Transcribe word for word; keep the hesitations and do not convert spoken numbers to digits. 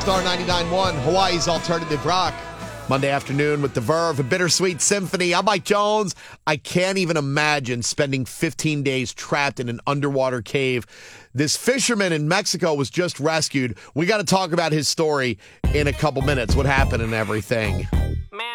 Star ninety-nine point one, Hawaii's Alternative Rock. Monday afternoon with the Verve, a bittersweet symphony. I'm Mike Jones. I can't even imagine spending fifteen days trapped in an underwater cave. This fisherman in Mexico was just rescued. We got to talk about his story in a couple minutes, what happened and everything.